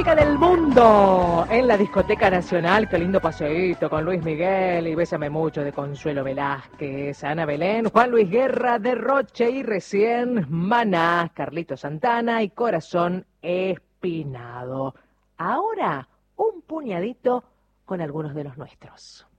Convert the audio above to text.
música del mundo en la Discoteca Nacional. Qué lindo paseíto con Luis Miguel y Bésame Mucho de Consuelo Velázquez, Ana Belén, Juan Luis Guerra de Roche y recién Maná, Carlito Santana y Corazón Espinado. Ahora un puñadito con algunos de los nuestros.